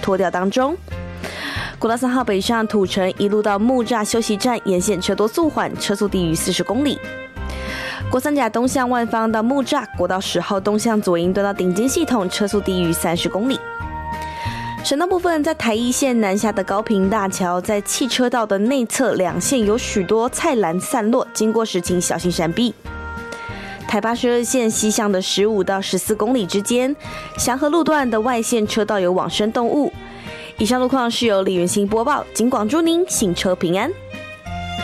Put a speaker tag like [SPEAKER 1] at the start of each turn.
[SPEAKER 1] 拖吊当中。国道3号北上土城一路到木栅休息站沿线车多速缓，车速低于40公里。国三甲东向万方到木栅，国道10号东向左营段到顶尖系统，车速低于30公里。省道部分，在台一线南下的高屏大桥，在汽车道的内侧两线有许多菜篮散落，经过时请小心闪避。台82线西向的15到14公里之间，祥和路段的外线车道有往生动物。以上路况是由李元兴播报，警广祝您行车平安。